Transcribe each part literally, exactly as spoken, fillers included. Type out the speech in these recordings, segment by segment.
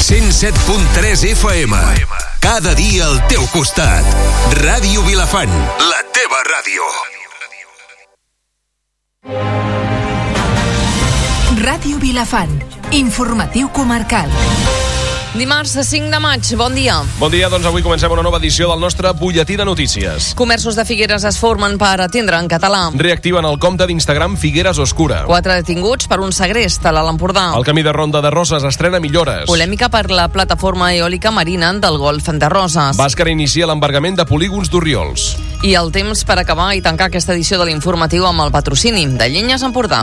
cent set punt tres F M. Cada dia al teu costat. Ràdio Vilafant, la teva ràdio. Ràdio Vilafant, informatiu comarcal. Dimarts cinc de maig, bon dia. Bon dia, doncs avui comencem una nova edició del nostre butlletí de notícies. Comerços de Figueres es formen per atendre en català. Reactiven el compte d'Instagram Figueres Oscura. Quatre detinguts per un segrest a l'Alt Empordà. El camí de Ronda de Roses estrena millores. Polèmica per la plataforma eòlica marina del Golf de Roses. Bàscara inicia l'embargament de polígons d'Orriols. I el temps per acabar i tancar aquesta edició de l'informatiu amb el patrocini de Llenyes Empordà.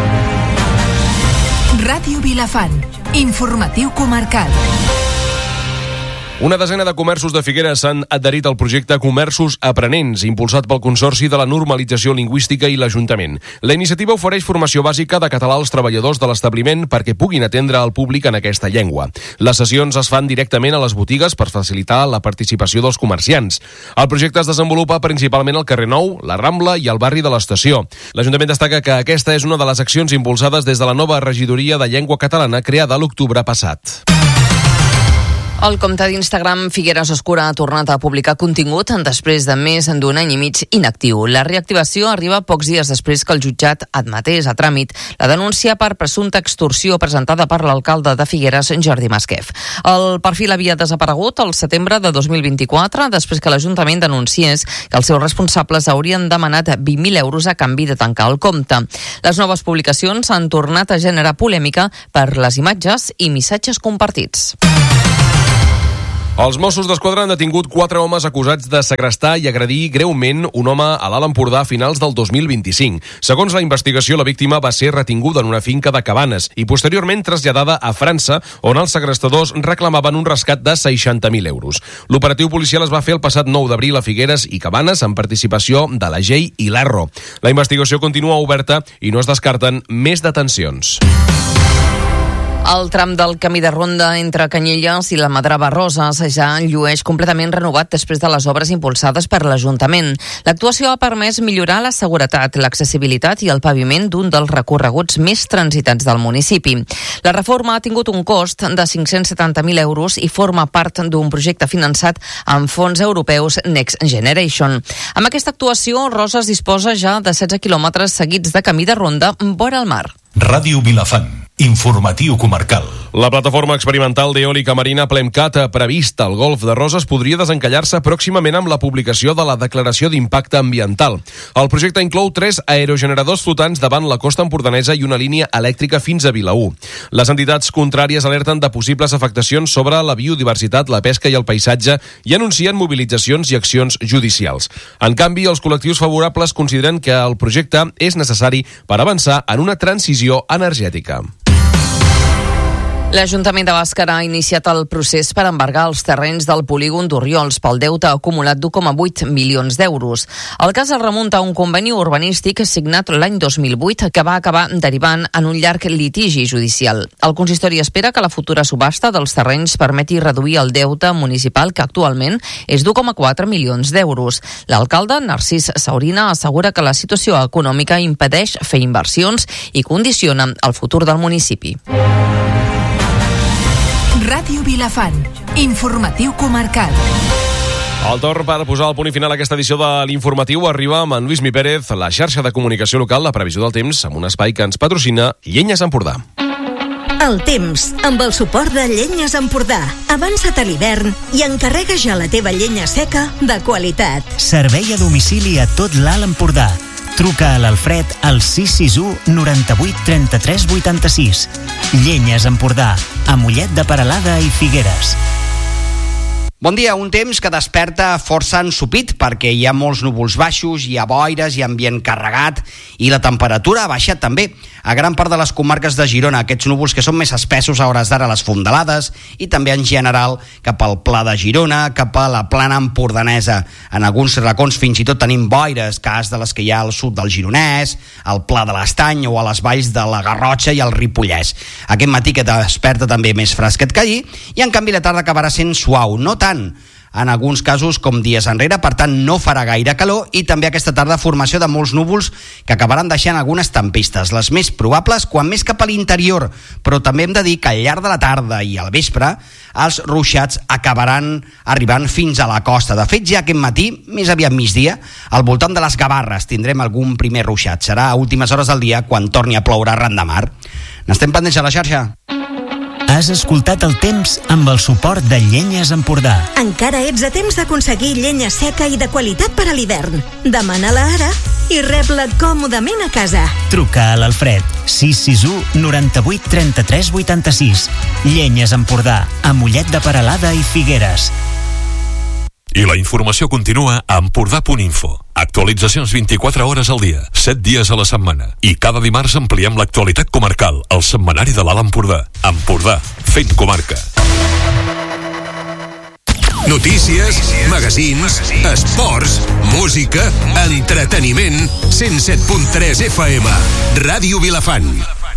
Ràdio Vilafant, informatiu comarcal. Una desena de comerços de Figueres s'han adherit al projecte Comerços Aprenents, impulsat pel Consorci de la Normalització Lingüística i l'Ajuntament. La iniciativa ofereix formació bàsica de català als treballadors de l'establiment perquè puguin atendre el públic en aquesta llengua. Les sessions es fan directament a les botigues per facilitar la participació dels comerciants. El projecte es desenvolupa principalment al carrer Nou, la Rambla i al barri de l'Estació. L'Ajuntament destaca que aquesta és una de les accions impulsades des de la nova regidoria de llengua catalana creada l'octubre passat. El compte d'Instagram Figueres Oscura ha tornat a publicar contingut després de més d'un any i mig inactiu. La reactivació arriba pocs dies després que el jutjat admetés a tràmit la denúncia per presumpta extorsió presentada per l'alcalde de Figueres, Jordi Masquef. El perfil havia desaparegut el setembre de dos mil vint-i-quatre després que l'Ajuntament denunciés que els seus responsables haurien demanat vint mil euros a canvi de tancar el compte. Les noves publicacions han tornat a generar polèmica per les imatges i missatges compartits. Els Mossos d'Esquadra han detingut quatre homes acusats de segrestar i agredir greument un home a l'Alt Empordà a finals del dos mil vint-i-cinc. Segons la investigació, la víctima va ser retinguda en una finca de Cabanes i posteriorment traslladada a França, on els segrestadors reclamaven un rescat de seixanta mil euros. L'operatiu policial es va fer el passat nou d'abril a Figueres i Cabanes amb participació de la G E I i l'Arro. La investigació continua oberta i no es descarten més detencions. El tram del camí de ronda entre Canyelles i la Madrava Roses ja llueix completament renovat després de les obres impulsades per l'Ajuntament. L'actuació ha permès millorar la seguretat, l'accessibilitat i el paviment d'un dels recorreguts més transitats del municipi. La reforma ha tingut un cost de cinc-cents setanta mil euros i forma part d'un projecte finançat amb fons europeus Next Generation. Amb aquesta actuació, Roses disposa ja de setze quilòmetres seguits de camí de ronda vora el mar. Ràdio Vilafant, informatiu comarcal. La plataforma experimental d'eòlica marina Plemcat, prevista al Golf de Roses, podria desencallar-se pròximament amb la publicació de la declaració d'impacte ambiental. El projecte inclou tres aerogeneradors flotants davant la costa empordanesa i una línia elèctrica fins a Vilaür. Les entitats contràries alerten de possibles afectacions sobre la biodiversitat, la pesca i el paisatge i anuncien mobilitzacions i accions judicials. En canvi, els col·lectius favorables consideren que el projecte és necessari per avançar en una transició energètica. L'Ajuntament de Bàscara ha iniciat el procés per embargar els terrenys del polígon d'Orriols pel deute acumulat d'u coma vuit milions d'euros. El cas es remunta a un conveni urbanístic signat l'any dos mil vuit que va acabar derivant en un llarg litigi judicial. El consistori espera que la futura subhasta dels terrenys permeti reduir el deute municipal, que actualment és d'u coma quatre milions d'euros. L'alcalde, Narcís Saurina, assegura que la situació econòmica impedeix fer inversions i condiciona el futur del municipi. Ràdio Vilafant, informatiu comarcal. El torn per posar el punt i final a aquesta edició de l'Informatiu arriba amb en Lluís Mi Pérez, la xarxa de comunicació local, la previsió del temps, amb un espai que ens patrocina Llenyes Empordà. El temps, amb el suport de Llenyes Empordà. Avança't a l'hivern i encarrega ja la teva llenya seca de qualitat. Servei a domicili a tot l'Alt Empordà. Truca a l'Alfred al sis sis u noranta-vuit trenta-tres vuitanta-sis. Llenyes Empordà, a Mollet de Peralada i Figueres. Bon dia, un temps que desperta força ensopit perquè hi ha molts núvols baixos, hi ha boires, hi ha ambient carregat i la temperatura ha baixat també. A gran part de les comarques de Girona, aquests núvols que són més espessos a hores d'ara a les fondalades i també en general cap al Pla de Girona, cap a la plana empordanesa. En alguns racons fins i tot tenim boires, cas de les que hi ha al sud del Gironès, al Pla de l'Estany o a les valls de la Garrotxa i el Ripollès. Aquest matí que desperta també més fresquet que ahir i en canvi la tarda acabarà sent suau, no tant en alguns casos com dies enrere, per tant no farà gaire calor, i també aquesta tarda formació de molts núvols que acabaran deixant algunes tempestes, les més probables quan més cap a l'interior, però també hem de dir que al llarg de la tarda i al vespre els ruixats acabaran arribant fins a la costa. De fet, ja aquest matí, més aviat migdia, al voltant de les Gavarres tindrem algun primer ruixat. Serà a últimes hores del dia quan torni a ploure arran de mar. N'estem pendents a la xarxa. Has escoltat el temps amb el suport de Llenyes Empordà. Encara ets a temps d'aconseguir llenya seca i de qualitat per a l'hivern. Demana-la ara i rep-la còmodament a casa. Truca a l'Alfred, sis sis u, noranta-vuit, trenta-tres, vuitanta-sis. Llenyes Empordà, a Mollet de Peralada i Figueres. I la informació continua a empordà punt info. Actualitzacions vint-i-quatre hores al dia, set dies a la setmana. I cada dimarts ampliem l'actualitat comarcal, al setmanari de l'Alt Empordà. Empordà, fent comarca. Notícies, magazins, esports, música, entreteniment. cent set punt tres F M. Ràdio Vilafant.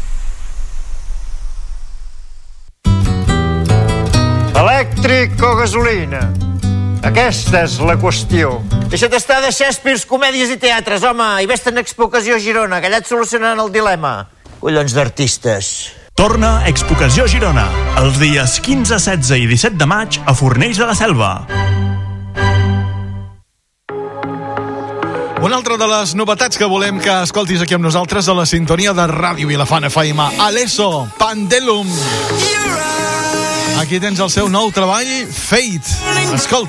Elèctric o gasolina? Aquesta és la qüestió. Deixa't estar de Shakespeare, comèdies i teatres, home, i vés-te'n a Expo Ocasió Girona, que allà et solucionaran el dilema. Collons d'artistes. Torna Expo Ocasió Girona, els dies quinze, setze i disset de maig a Fornells de la Selva. Una altra de les novetats que volem que escoltis aquí amb nosaltres a la sintonia de Ràdio Vilafant F M. Alesso, Pandelum. Aquí tens el seu nou treball, Fate. Escolta.